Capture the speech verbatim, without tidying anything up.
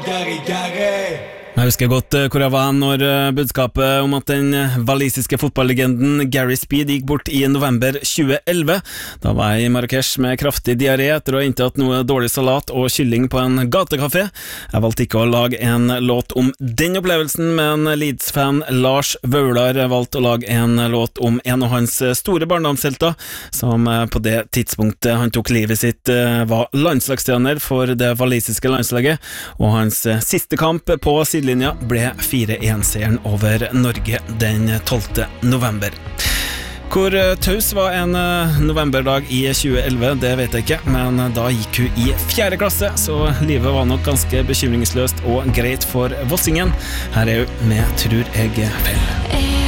Gary, Gary. Jeg husker godt hvor jeg var når budskapet om at den walisiske fotballlegenden Gary Speed gikk bort i november tjue elleve. Da var jeg i Marrakesh med kraftig diaré etter å ha inntatt noe dårlig salat og kylling på en gatekafé. Jeg valgte ikke å lage en låt om den opplevelsen, men Leeds-fan Lars Vaular valgte å lage en låt om en av hans store barndomshelter, som på det tidspunktet han tok livet sitt var landslagstrener for det walisiske landslaget, og hans siste kamp på sidelinja ble fire en-seieren over Norge den tolvte november. Hvor taus var en novemberdag i tjue elleve, det vet jeg ikke, men da gikk hun i fjerde klasse, så livet var nok ganske bekymringsløst og greit for Vossingen. Her er hun med Tror jeg feil.